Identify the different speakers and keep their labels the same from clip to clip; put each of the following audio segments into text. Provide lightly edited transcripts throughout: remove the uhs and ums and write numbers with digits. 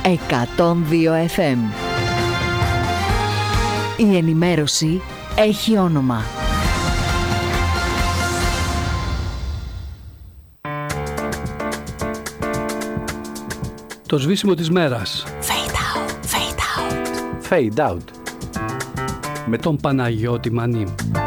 Speaker 1: 102 FM. Η ενημέρωση έχει όνομα.
Speaker 2: Το σβήσιμο της μέρας.
Speaker 1: Fade out, fade out.
Speaker 3: Fade out.
Speaker 2: Με τον Παναγιώτη Μανή.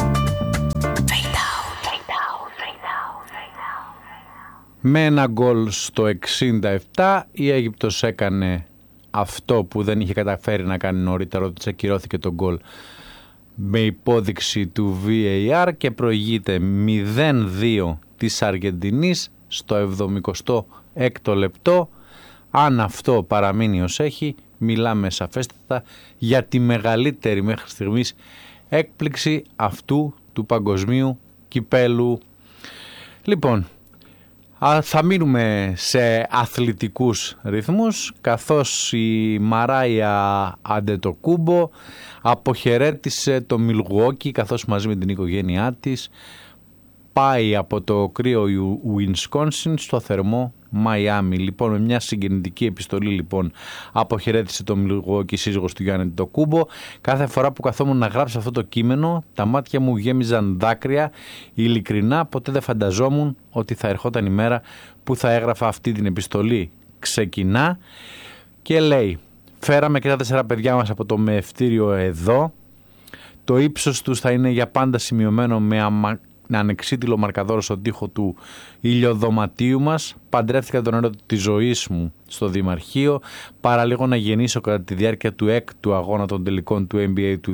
Speaker 3: Με ένα γκολ στο 67 η Αίγυπτος έκανε αυτό που δεν είχε καταφέρει να κάνει νωρίτερα, ότι ακυρώθηκε το γκολ με υπόδειξη του VAR και προηγείται 0-2 της Αργεντινής στο 76ο λεπτό. Αν αυτό παραμείνει ως έχει, μιλάμε σαφέστατα για τη μεγαλύτερη μέχρι στιγμής έκπληξη αυτού του παγκοσμίου κυπέλου. Λοιπόν, θα μείνουμε σε αθλητικούς ρυθμούς, καθώς η Μαράια Αντετοκούμπο αποχαιρέτησε το Μιλγουόκι, καθώς μαζί με την οικογένειά της πάει από το κρύο Ουινσκόνσιν στο θερμό Μαϊάμι. Λοιπόν, με μια συγκινητική επιστολή λοιπόν αποχαιρέτησε το Μιλγουόκι σύζυγος του Γιάννη Αντετοκούμπο. Κάθε φορά που καθόμουν να γράψω αυτό το κείμενο, τα μάτια μου γέμιζαν δάκρυα. Ειλικρινά, ποτέ δεν φανταζόμουν ότι θα ερχόταν η μέρα που θα έγραφα αυτή την επιστολή. Ξεκινά και λέει: φέραμε και τα 4 παιδιά μας από το μεευτήριο εδώ. Το ύψος τους θα είναι για πάντα σημειωμένο με ανεξίτηλο μαρκαδόρο στον τοίχο του ηλιοδωματίου μας. Παντρεύτηκα τον έρωτα της ζωής μου στο Δημαρχείο. Παραλίγο να γεννήσω κατά τη διάρκεια του έκτου αγώνα των τελικών του NBA του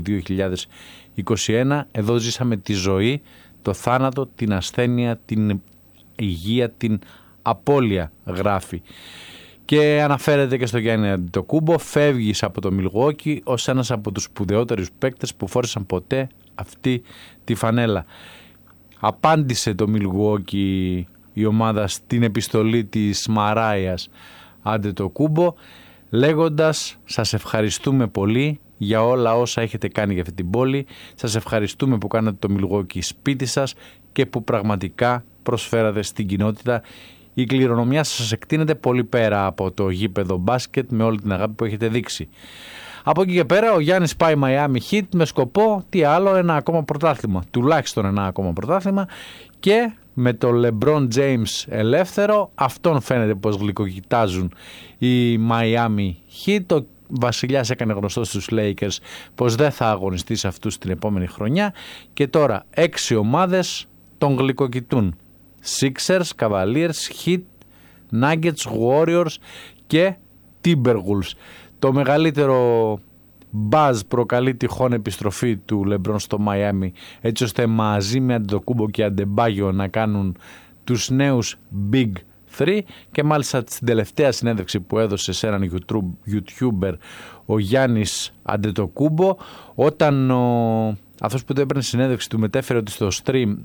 Speaker 3: 2021. Εδώ ζήσαμε τη ζωή, το θάνατο, την ασθένεια, την υγεία, την απώλεια, γράφει. Και αναφέρεται και στο Γιάννη Αντετοκούμπο: φεύγεις από το Μιλγουόκι ως ένας από τους σπουδαιότερους παίκτες που φόρεσαν ποτέ αυτή τη φανέλα. Απάντησε το Μιλγουόκι η ομάδα στην επιστολή της Μαράιας Αντετοκούμπο λέγοντας: σας ευχαριστούμε πολύ για όλα όσα έχετε κάνει για αυτή την πόλη, σας ευχαριστούμε που κάνατε το Μιλγουόκι σπίτι σας και που πραγματικά προσφέρατε στην κοινότητα. Η κληρονομιά σας εκτείνεται πολύ πέρα από το γήπεδο μπάσκετ με όλη την αγάπη που έχετε δείξει. Από εκεί και πέρα ο Γιάννης πάει Miami Heat με σκοπό τι άλλο, ένα ακόμα πρωτάθλημα, τουλάχιστον ένα ακόμα πρωτάθλημα, και με το LeBron James ελεύθερο, αυτόν φαίνεται πως γλυκοκοιτάζουν οι Miami Heat. Ο βασιλιάς έκανε γνωστό στους Lakers πως δεν θα αγωνιστεί σε αυτούς την επόμενη χρονιά και τώρα 6 ομάδες τον γλυκοκοιτούν: Sixers, Cavaliers, Heat, Nuggets, Warriors και Timberwolves. Το μεγαλύτερο buzz προκαλεί τυχόν επιστροφή του LeBron στο Miami, έτσι ώστε μαζί με Αντετοκούμπο και Αντεμπάγιο να κάνουν τους νέους Big 3, και μάλιστα στην τελευταία συνέντευξη που έδωσε σε έναν YouTuber ο Γιάννης Αντετοκούμπο, όταν αυτός που το έπαιρνε συνέντευξη του μετέφερε ότι στο stream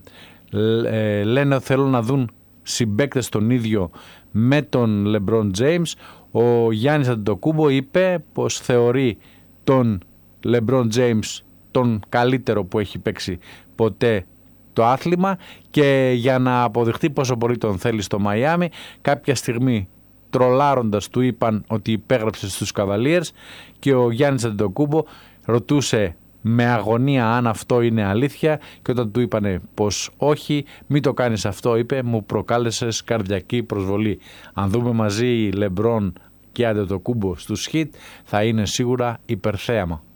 Speaker 3: λένε ότι θέλουν να δουν συμπαίκτες τον ίδιο με τον LeBron James, ο Γιάννης Αντετοκούμπο είπε πως θεωρεί τον LeBron James τον καλύτερο που έχει παίξει ποτέ το άθλημα, και για να αποδειχτεί πόσο πολύ τον θέλει στο Μαϊάμι, κάποια στιγμή τρολάροντας του είπαν ότι υπέγραψε στους Cavaliers και ο Γιάννης Αντετοκούμπο ρωτούσε με αγωνία αν αυτό είναι αλήθεια, και όταν του είπανε πως όχι, μην το κάνεις αυτό, είπε, μου προκάλεσες καρδιακή προσβολή. Αν δούμε μαζί LeBron και Αντετοκούμπο στους Heat θα είναι σίγουρα υπερθέαμα.